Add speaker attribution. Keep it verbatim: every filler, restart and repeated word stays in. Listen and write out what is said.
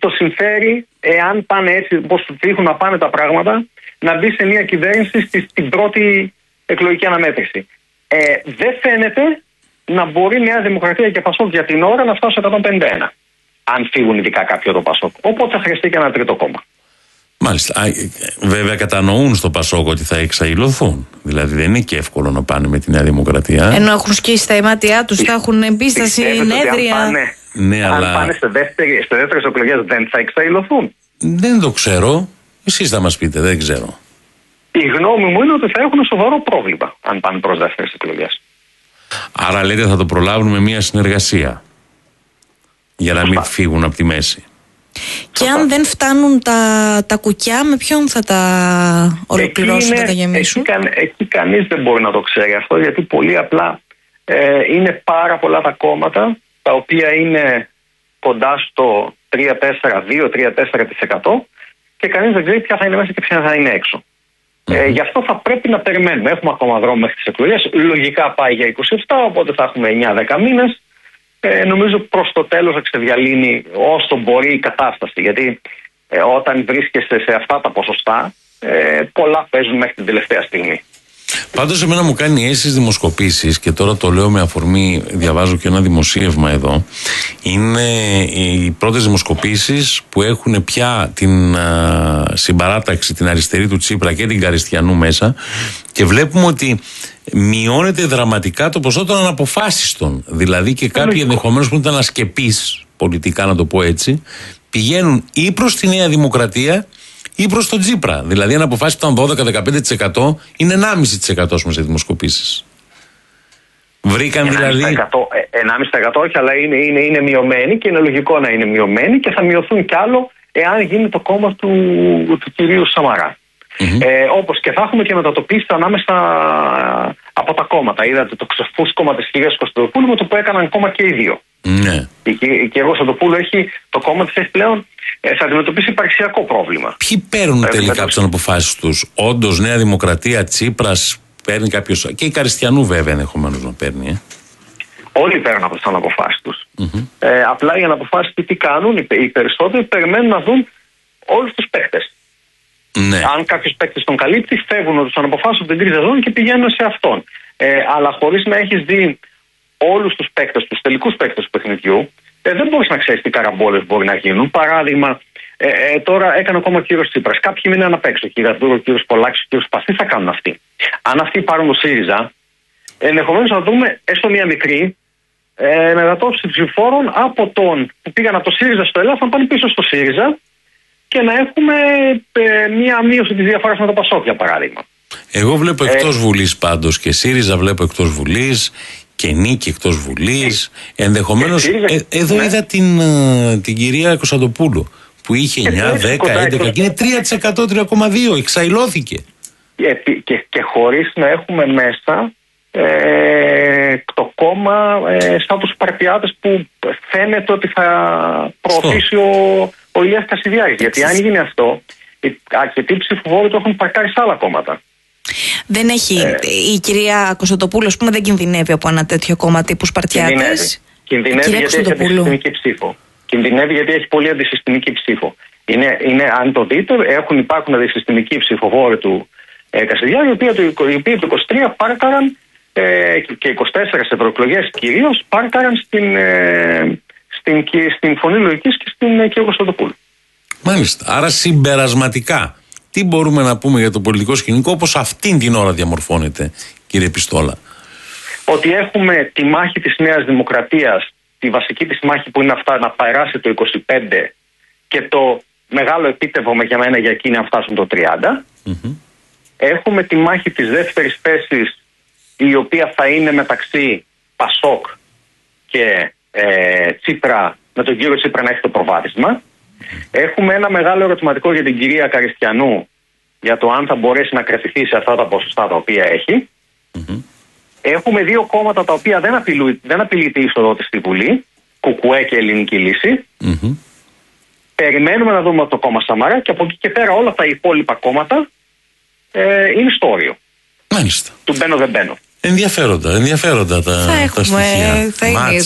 Speaker 1: το συμφέρει, εάν πάνε έτσι όπως δείχνουν να πάνε τα πράγματα, να μπει σε μια κυβέρνηση στην πρώτη εκλογική αναμέτρηση. Ε, δεν φαίνεται να μπορεί η Νέα Δημοκρατία και Πασόκ για την ώρα να φτάσουν εκατόν πενήντα ένα. Αν φύγουν ειδικά κάποιο το Πασόκ. Οπότε θα χρειαστεί και ένα τρίτο κόμμα.
Speaker 2: Μάλιστα. Βέβαια κατανοούν στο Πασόκ ότι θα εξαϊλωθούν. Δηλαδή δεν είναι και εύκολο να πάνε με τη Νέα Δημοκρατία.
Speaker 3: Ενώ έχουν σκίσει τα αιμάτια τους, θα έχουν μπει στα συνέδρια.
Speaker 1: Αν πάνε,
Speaker 2: ναι,
Speaker 1: αν
Speaker 2: αλλά...
Speaker 1: πάνε σε δεύτερες εκλογές δεν θα εξαϊλωθούν.
Speaker 2: Δεν το ξέρω. Εσείς θα μας πείτε, δεν ξέρω.
Speaker 1: Η γνώμη μου είναι ότι θα έχουν σοβαρό πρόβλημα αν πάνε προς δεύτερες εκλογές.
Speaker 2: Άρα λέτε θα το προλάβουν με μια συνεργασία. Για να μην φύγουν από τη μέση.
Speaker 3: Και αν δεν φτάνουν τα, τα κουκιά, με ποιον θα τα ολοκληρώσουν και τα γεμίσουν?
Speaker 1: Εκεί, εκεί κανείς δεν μπορεί να το ξέρει αυτό, γιατί πολύ απλά ε, είναι πάρα πολλά τα κόμματα τα οποία είναι κοντά στο τρία τέσσερα δύο με τρία τέσσερα τοις εκατό και κανείς δεν ξέρει ποια θα είναι μέσα και ποια θα είναι έξω. Mm-hmm. Ε, γι' αυτό θα πρέπει να περιμένουμε. Έχουμε ακόμα δρόμο μέχρι τις εκλογές. Λογικά πάει για είκοσι επτά, οπότε θα έχουμε εννιά δέκα μήνες. Ε, νομίζω προς το τέλος θα ξεδιαλύνει όσο μπορεί η κατάσταση. Γιατί ε, όταν βρίσκεσαι σε αυτά τα ποσοστά, ε, πολλά παίζουν μέχρι την τελευταία στιγμή.
Speaker 2: Πάντως εμένα μου κάνει αίσθηση δημοσκοπήσεις, και τώρα το λέω με αφορμή, διαβάζω και ένα δημοσίευμα εδώ, είναι οι πρώτες δημοσκοπήσεις που έχουν πια την α, συμπαράταξη, την αριστερή του Τσίπρα και την Καριστιανού μέσα, και βλέπουμε ότι μειώνεται δραματικά το ποσό των αναποφάσιστων. Δηλαδή και κάποιοι ενδεχομένως που ήταν ασκεπείς πολιτικά, να το πω έτσι, πηγαίνουν ή προς τη Νέα Δημοκρατία ή προς τον Τσίπρα. Δηλαδή αν αποφάσεις που ήταν δώδεκα με δεκαπέντε τοις εκατό είναι ενάμιση τοις εκατό σε δημοσκοπήσεις. Βρήκαν δηλαδή.
Speaker 1: ενάμιση τοις εκατό όχι, αλλά είναι, είναι, είναι μειωμένοι και είναι λογικό να είναι μειωμένοι και θα μειωθούν κι άλλο εάν γίνει το κόμμα του, του κυρίου Σαμαρά. Mm-hmm. Ε, όπως και θα έχουμε και μετατοπίσεις ανάμεσα από τα κόμματα. Είδατε το ξεφούσκωμα της κυρίας Κωνσταντοπούλου με το που έκαναν κόμμα και οι δύο.
Speaker 2: Ναι.
Speaker 1: Η, η κυρία Κωνσταντοπούλου έχει, το κόμμα της έχει πλέον ε, θα αντιμετωπίσει υπαρξιακό πρόβλημα.
Speaker 2: Ποιοι παίρνουν ε, τελικά από τις αποφάσεις τους? Όντως Νέα Δημοκρατία, Τσίπρας, παίρνει κάποιος? Και η Καριστιανού βέβαια ενδεχομένως να παίρνει. Ε.
Speaker 1: Όλοι παίρνουν από τις αναποφάσεις τους.
Speaker 2: Mm-hmm.
Speaker 1: Ε, απλά οι αναποφάσεις τι κάνουν, οι, οι περισσότεροι περιμένουν να δουν όλους τους παίκτες.
Speaker 2: Ναι.
Speaker 1: Αν κάποιος παίκτης τον καλύπτει, φεύγουν από τους αναποφάσεις από την τρίτη ζώνη και πηγαίνουν σε αυτόν. Ε, αλλά χωρίς να έχεις δει όλους τους παίκτες, τους τελικούς παίκτες του παιχνιδιού, ε, δεν μπορείς να ξέρεις τι καραμπόλες μπορεί να γίνουν. Παράδειγμα, ε, ε, τώρα έκανε ακόμα ο κύριος Τσίπρας. Κάποιοι μείναν απ' έξω. Ο κύριος Δούρο, ο κύριος Πολάκης, ο κύριος Πας. Τι θα κάνουν αυτοί? Αν αυτοί πάρουν το ΣΥΡΙΖΑ, ενδεχομένως να δούμε έστω μια μικρή ε, μετατόπιση ψηφοφόρων από τον που πήγαν από το ΣΥΡΙΖΑ στο ΕΛΑΦ να πάνε πίσω στο ΣΥΡΙΖΑ και να έχουμε ε, μία μείωση της διαφοράς με το Πασόκ, για παράδειγμα.
Speaker 2: Εγώ βλέπω εκτός ε, Βουλής πάντως, και ΣΥΡΙΖΑ βλέπω εκτός Βουλής, και Νίκη εκτός Βουλής. Ε, Ενδεχομένως, ε, εδώ ναι. είδα την, την κυρία Κωνσταντοπούλου που είχε εννιά, δέκα, έντεκα και είναι τρία τοις εκατό, τρία κόμμα δύο τοις εκατό, εξαϊλώθηκε. Και,
Speaker 1: και, και χωρίς να έχουμε μέσα ε, το κόμμα ε, σαν τους Σπαρτιάτες που φαίνεται ότι θα προωθήσει ο, ο Ηλίας Κασιδιάρης. Γιατί αν γίνει αυτό, αρκετοί ψηφοφόροι το έχουν παρκάρει σε άλλα κόμματα.
Speaker 3: Δεν έχει ε, η κυρία Κωνσταντοπούλου, ας πούμε, δεν κινδυνεύει από ένα τέτοιο κόμμα τύπου Σπαρτιάτες?
Speaker 1: Κινδυνεύει, κινδυνεύει γιατί έχει αντισυστημική ψήφο. Κινδυνεύει γιατί έχει πολύ αντισυστημική ψήφο. Είναι, είναι, αν το δείτε, έχουν, υπάρχουν αντισυστημικοί ψηφοφόροι του ε, Κασιδιάρη, οι οποίοι το είκοσι τρία πάρκαραν ε, και είκοσι τέσσερα σε ευρωεκλογές κυρίως πάρκαραν στην, ε, στην, στην, στην Φωνή Λογικής και στην ε, κυρία Κωνσταντοπούλου.
Speaker 2: Μάλιστα. Άρα συμπερασματικά, τι μπορούμε να πούμε για το πολιτικό σκηνικό όπως αυτήν την ώρα διαμορφώνεται, κύριε Πιστόλα?
Speaker 1: Ότι έχουμε τη μάχη της Νέας Δημοκρατίας, τη βασική της μάχη που είναι αυτά να περάσει το είκοσι πέντε και το μεγάλο επίτευγμα για μένα για εκείνη να φτάσουν το τριάντα. Mm-hmm. Έχουμε τη μάχη της δεύτερης θέσης, η οποία θα είναι μεταξύ Πασόκ και ε, Τσίπρα, με τον κύριο Τσίπρα να έχει το προβάδισμα. Έχουμε ένα μεγάλο ερωτηματικό για την κυρία Καριστιανού για το αν θα μπορέσει να κρατηθεί σε αυτά τα ποσοστά τα οποία έχει. Mm-hmm. Έχουμε δύο κόμματα τα οποία δεν, απειλού, δεν απειλείται η είσοδο της στη Βουλή, Κουκουέ και Ελληνική Λύση. Mm-hmm. Περιμένουμε να δούμε το κόμμα Σαμαρά και από εκεί και πέρα όλα τα υπόλοιπα κόμματα ε, είναι στο όριο.
Speaker 2: Μάλιστα.
Speaker 1: Του μπαίνω δεν μπαίνω.
Speaker 2: Ενδιαφέροντα, ενδιαφέροντα τα,
Speaker 3: θα έχουμε,
Speaker 2: τα στοιχεία.
Speaker 3: Θα είναι